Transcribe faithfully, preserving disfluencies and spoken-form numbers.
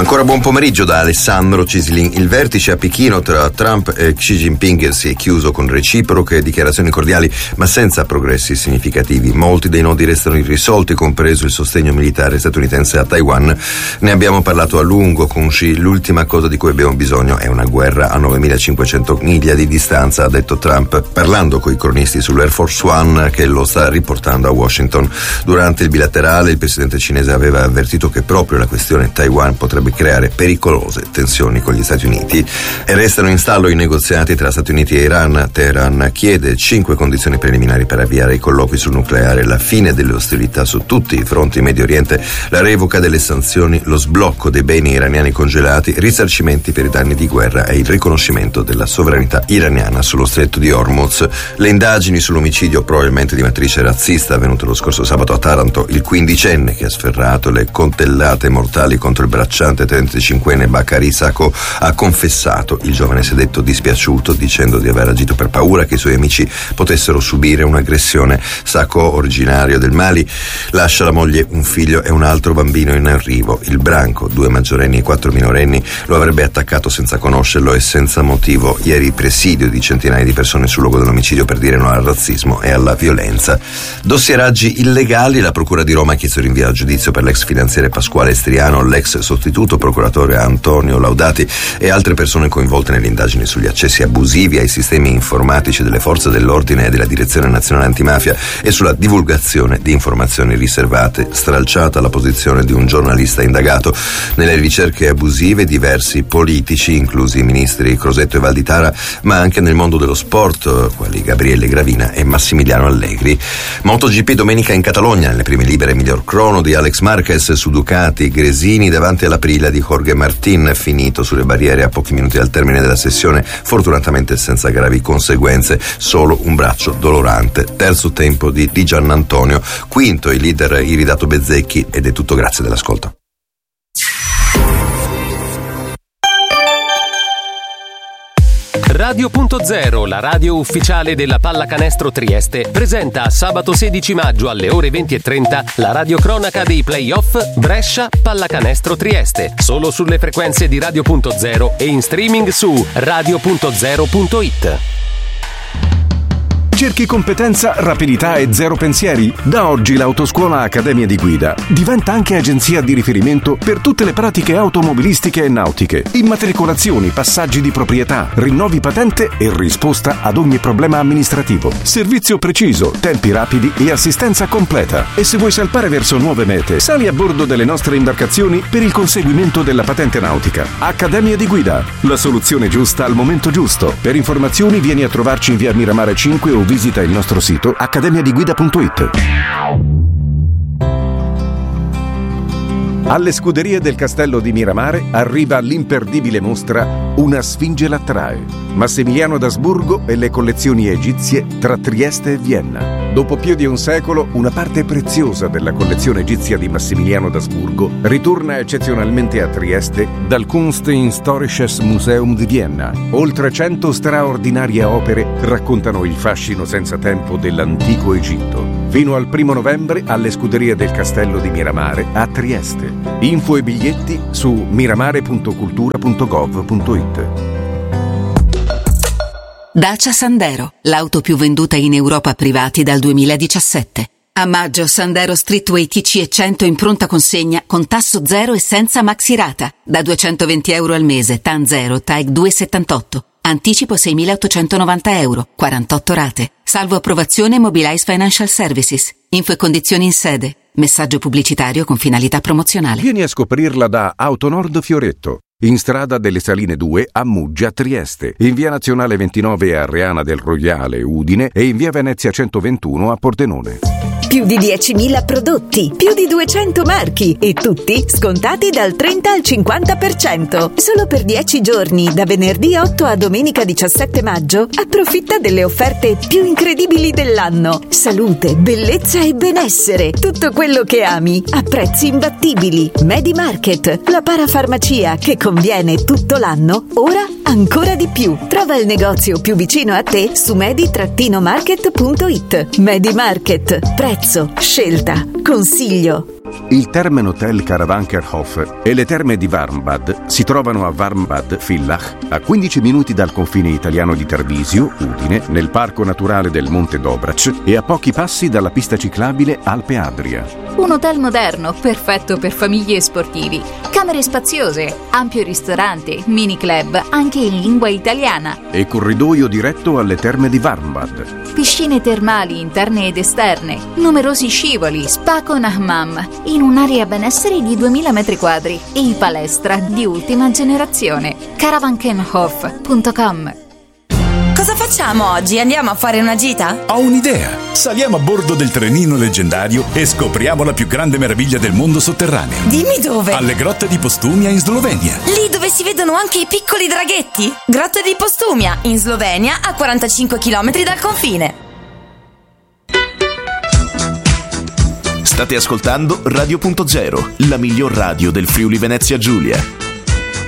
Ancora buon pomeriggio da Alessandro Cislin. Il vertice a Pechino tra Trump e Xi Jinping si è chiuso con reciproche dichiarazioni cordiali, ma senza progressi significativi. Molti dei nodi restano irrisolti, compreso il sostegno militare statunitense a Taiwan. Ne abbiamo parlato a lungo con Xi. L'ultima cosa di cui abbiamo bisogno è una guerra a novemilacinquecento miglia di distanza, ha detto Trump, parlando coi cronisti sull'Air Force One che lo sta riportando a Washington. Durante il bilaterale il presidente cinese aveva avvertito che proprio la questione Taiwan potrebbe creare pericolose tensioni con gli Stati Uniti. E restano in stallo i negoziati tra Stati Uniti e Iran. Teheran chiede cinque condizioni preliminari per avviare i colloqui sul nucleare: la fine delle ostilità su tutti i fronti in Medio Oriente, la revoca delle sanzioni, lo sblocco dei beni iraniani congelati, risarcimenti per i danni di guerra e il riconoscimento della sovranità iraniana sullo stretto di Hormuz. Le indagini sull'omicidio probabilmente di matrice razzista avvenuto lo scorso sabato a Taranto, il quindicenne che ha sferrato le coltellate mortali contro il bracciante trentacinquenne Bakary Sako ha confessato. Il giovane si è detto dispiaciuto, dicendo di aver agito per paura che i suoi amici potessero subire un'aggressione. Sako, originario del Mali, lascia la moglie, un figlio e un altro bambino in arrivo. Il branco, due maggiorenni e quattro minorenni, lo avrebbe attaccato senza conoscerlo e senza motivo. Ieri presidio di centinaia di persone sul luogo dell'omicidio per dire no al razzismo e alla violenza. Dossieraggi illegali. La procura di Roma ha chiesto rinvio a giudizio per l'ex finanziere Pasquale Striano, l'ex sostituto procuratore Antonio Laudati e altre persone coinvolte nelle indagini sugli accessi abusivi ai sistemi informatici delle forze dell'ordine e della Direzione Nazionale Antimafia e sulla divulgazione di informazioni riservate. Stralciata la posizione di un giornalista indagato. Nelle ricerche abusive diversi politici, inclusi i ministri Crosetto e Valditara, ma anche nel mondo dello sport, quali Gabriele Gravina e Massimiliano Allegri. MotoGP domenica in Catalogna, nelle prime libere miglior crono di Alex Marquez su Ducati, Gresini davanti alla Prila di Jorge Martin, finito sulle barriere a pochi minuti dal termine della sessione, fortunatamente senza gravi conseguenze, solo un braccio dolorante. Terzo tempo di Di Giannantonio, quinto il leader Iridato Bezzecchi, ed è tutto, grazie dell'ascolto. Radio Punto Zero, la radio ufficiale della Pallacanestro Trieste, presenta sabato sedici maggio alle ore venti e trenta la radiocronaca dei playoff Brescia Pallacanestro Trieste, solo sulle frequenze di Radio Punto Zero e in streaming su radio punto zero punto it. Cerchi competenza, rapidità e zero pensieri? Da oggi l'Autoscuola Accademia di Guida diventa anche agenzia di riferimento per tutte le pratiche automobilistiche e nautiche. Immatricolazioni, passaggi di proprietà, rinnovi patente e risposta ad ogni problema amministrativo. Servizio preciso, tempi rapidi e assistenza completa. E se vuoi salpare verso nuove mete, sali a bordo delle nostre imbarcazioni per il conseguimento della patente nautica. Accademia di Guida, la soluzione giusta al momento giusto. Per informazioni vieni a trovarci in via Miramare cinque o visita il nostro sito accademia di guida punto it. Alle scuderie del Castello di Miramare arriva l'imperdibile mostra Una Sfinge l'attrae. Massimiliano d'Asburgo e le collezioni egizie tra Trieste e Vienna. Dopo più di un secolo, una parte preziosa della collezione egizia di Massimiliano d'Asburgo ritorna eccezionalmente a Trieste dal Kunsthistorisches Museum di Vienna. Oltre cento straordinarie opere raccontano il fascino senza tempo dell'antico Egitto. Fino al primo novembre alle scuderie del Castello di Miramare a Trieste. Info e biglietti su miramare punto cultura punto gov punto it. Dacia Sandero, l'auto più venduta in Europa a privati dal duemiladiciassette. A maggio Sandero Streetway T C e cento in pronta consegna con tasso zero e senza maxirata. Da duecentoventi euro al mese, T A N zero, T A E C due virgola settantotto. Anticipo seimilaottocentonovanta euro, quarantotto rate. Salvo approvazione Mobilize Financial Services. Info e condizioni in sede. Messaggio pubblicitario con finalità promozionale. Vieni a scoprirla da Autonord Fioretto. In strada delle Saline due a Muggia, Trieste, in via Nazionale ventinove a Reana del Roiale, Udine e in via Venezia centoventuno a Pordenone. Più di diecimila prodotti, più di duecento marchi e tutti scontati dal trenta al cinquanta per cento. Solo per dieci giorni, da venerdì otto a domenica diciassette maggio, approfitta delle offerte più incredibili dell'anno. Salute, bellezza e benessere, tutto quello che ami a prezzi imbattibili. Medimarket, la parafarmacia che conviene tutto l'anno, ora ancora di più. Trova il negozio più vicino a te su medi market punto it. Medimarket, prezzo, scelta, consiglio. Il Termenhotel Karawankerhof e le terme di Warmbad si trovano a Warmbad Villach, a quindici minuti dal confine italiano di Tarvisio, Udine, nel Parco Naturale del Monte Dobrac e a pochi passi dalla pista ciclabile Alpe Adria. Un hotel moderno, perfetto per famiglie e sportivi. Camere spaziose, ampio ristorante, mini club, anche in lingua italiana. E corridoio diretto alle terme di Warmbad. Piscine termali interne ed esterne, numerosi scivoli, spa con hammam, in un'area benessere di duemila metri quadri e palestra di ultima generazione. Karawankenhof punto com. Cosa facciamo oggi? Andiamo a fare una gita? Ho un'idea! Saliamo a bordo del trenino leggendario e scopriamo la più grande meraviglia del mondo sotterraneo. Dimmi dove? Alle grotte di Postumia in Slovenia. Lì dove si vedono anche i piccoli draghetti? Grotte di Postumia, in Slovenia, a quarantacinque chilometri dal confine. State ascoltando Radio Punto Zero, la miglior radio del Friuli Venezia Giulia.